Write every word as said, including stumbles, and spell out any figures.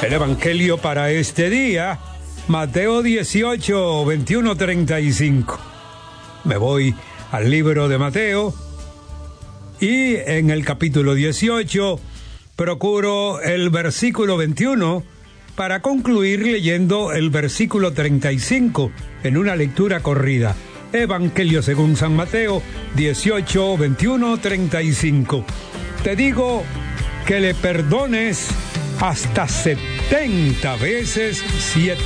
El Evangelio para este día, Mateo dieciocho, veintiuno, treinta y cinco. Me voy al libro de Mateo y en el capítulo dieciocho procuro el versículo veintiuno para concluir leyendo el versículo treinta y cinco en una lectura corrida. Evangelio según San Mateo dieciocho, veintiuno, treinta y cinco. Te digo que le perdones hasta setenta veces siete.